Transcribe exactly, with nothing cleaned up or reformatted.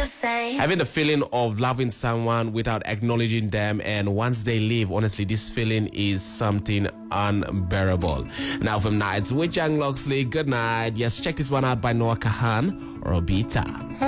the same. Having the feeling of loving someone without acknowledging them, and once they leave, honestly, this feeling is something unbearable. Now from Nights with Young Loxley, good night. Yes, check this one out by Noah Kahan, Robita.